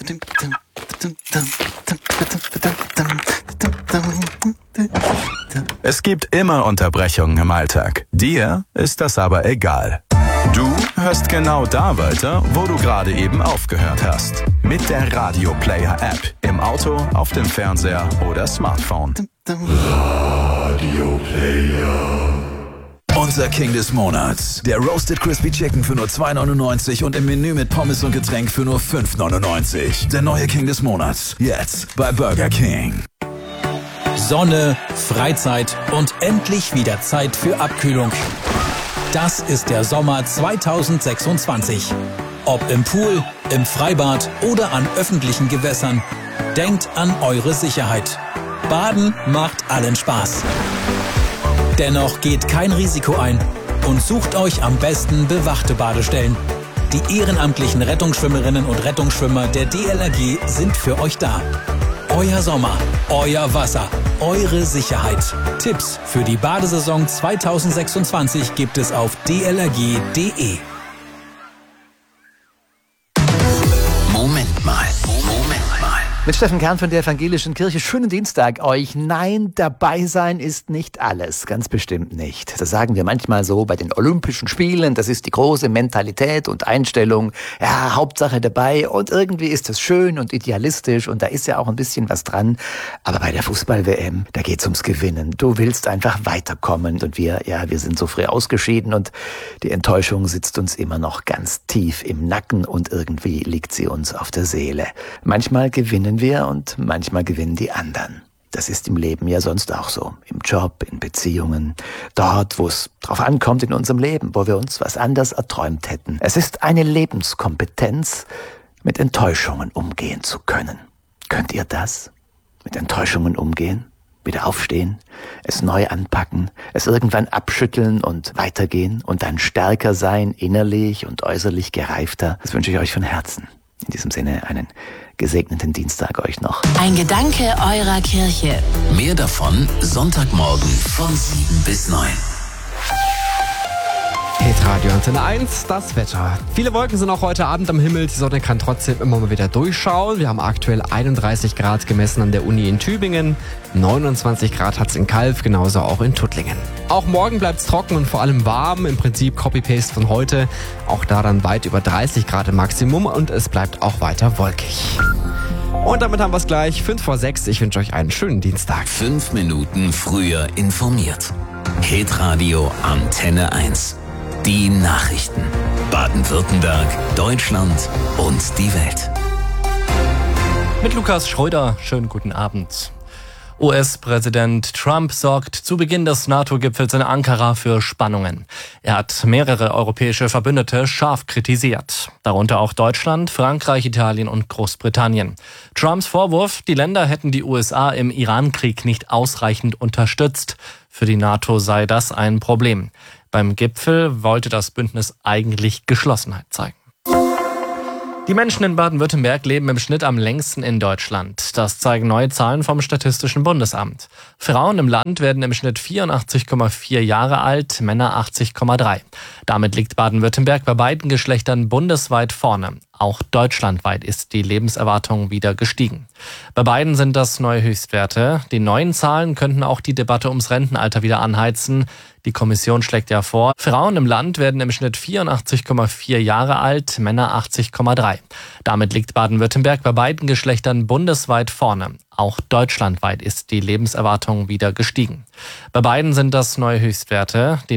Es gibt immer Unterbrechungen im Alltag. Dir ist das aber egal. Du hörst genau da weiter, wo du gerade eben aufgehört hast. Mit der Radio Player App. Im Auto, auf dem Fernseher oder Smartphone. Radio Player. Unser King des Monats. Der Roasted Crispy Chicken für nur 2,99 und im Menü mit Pommes und Getränk für nur 5,99. Der neue King des Monats. Jetzt bei Burger King. Sonne, Freizeit und endlich wieder Zeit für Abkühlung. Das ist der Sommer 2026. Ob im Pool, im Freibad oder an öffentlichen Gewässern. Denkt an eure Sicherheit. Baden macht allen Spaß. Dennoch geht kein Risiko ein und sucht euch am besten bewachte Badestellen. Die ehrenamtlichen Rettungsschwimmerinnen und Rettungsschwimmer der DLRG sind für euch da. Euer Sommer, euer Wasser, eure Sicherheit. Tipps für die Badesaison 2026 gibt es auf dlrg.de. Moment mal. Mit Steffen Kern von der Evangelischen Kirche. Schönen Dienstag euch. Nein, dabei sein ist nicht alles. Ganz bestimmt nicht. Das sagen wir manchmal so bei den Olympischen Spielen. Das ist die große Mentalität und Einstellung. Ja, Hauptsache dabei. Und irgendwie ist es schön und idealistisch. Und da ist ja auch ein bisschen was dran. Aber bei der Fußball-WM, da geht's ums Gewinnen. Du willst einfach weiterkommen. Und wir sind so früh ausgeschieden. Und die Enttäuschung sitzt uns immer noch ganz tief im Nacken. Und irgendwie liegt sie uns auf der Seele. Manchmal gewinnen wir und manchmal gewinnen die anderen. Das ist im Leben ja sonst auch so. Im Job, in Beziehungen, dort, wo es drauf ankommt in unserem Leben, wo wir uns was anders erträumt hätten. Es ist eine Lebenskompetenz, mit Enttäuschungen umgehen zu können. Könnt ihr das? Mit Enttäuschungen umgehen? Wieder aufstehen, es neu anpacken, es irgendwann abschütteln und weitergehen und dann stärker sein, innerlich und äußerlich gereifter. Das wünsche ich euch von Herzen. In diesem Sinne einen gesegneten Dienstag euch noch. Ein Gedanke eurer Kirche. Mehr davon Sonntagmorgen von 7 bis 9. Hitradio Antenne 1, das Wetter. Viele Wolken sind auch heute Abend am Himmel. Die Sonne kann trotzdem immer mal wieder durchschauen. Wir haben aktuell 31 Grad gemessen an der Uni in Tübingen. 29 Grad hat es in Calw, genauso auch in Tuttlingen. Auch morgen bleibt es trocken und vor allem warm. Im Prinzip Copy-Paste von heute. Auch da dann weit über 30 Grad im Maximum und es bleibt auch weiter wolkig. Und damit haben wir es gleich. 5 vor 6. Ich wünsche euch einen schönen Dienstag. 5 Minuten früher informiert. Hitradio Antenne 1. Die Nachrichten. Baden-Württemberg, Deutschland und die Welt. Mit Lukas Schröder, schönen guten Abend. US-Präsident Trump sorgt zu Beginn des NATO-Gipfels in Ankara für Spannungen. Er hat mehrere europäische Verbündete scharf kritisiert. Darunter auch Deutschland, Frankreich, Italien und Großbritannien. Trumps Vorwurf, die Länder hätten die USA im Iran-Krieg nicht ausreichend unterstützt. Für die NATO sei das ein Problem. Beim Gipfel wollte das Bündnis eigentlich Geschlossenheit zeigen. Die Menschen in Baden-Württemberg leben im Schnitt am längsten in Deutschland. Das zeigen neue Zahlen vom Statistischen Bundesamt. Frauen im Land werden im Schnitt 84,4 Jahre alt, Männer 80,3. Damit liegt Baden-Württemberg bei beiden Geschlechtern bundesweit vorne. Auch deutschlandweit ist die Lebenserwartung wieder gestiegen. Bei beiden sind das neue Höchstwerte. Die neuen Zahlen könnten auch die Debatte ums Rentenalter wieder anheizen. Die Kommission schlägt ja vor, Frauen im Land werden im Schnitt 84,4 Jahre alt, Männer 80,3. Damit liegt Baden-Württemberg bei beiden Geschlechtern bundesweit vorne. Auch deutschlandweit ist die Lebenserwartung wieder gestiegen. Bei beiden sind das neue Höchstwerte. Die